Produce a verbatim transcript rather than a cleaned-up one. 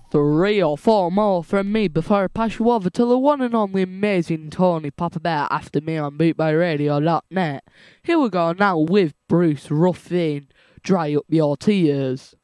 three or four more from me before I pass you over to the one and only amazing Tony Papa Bear after me on boot boy radio dot net. Here we go now with Bruce Ruffin, Dry Up Your Tears.